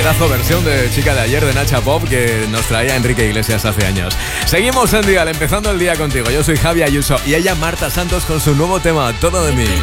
Pedazo versión de Chica de Ayer de Nacha Pop que nos traía Enrique Iglesias hace años. Seguimos en Dial, empezando el día contigo. Yo soy Javi Ayuso y ella Marta Santos con su nuevo tema, Todo de mí.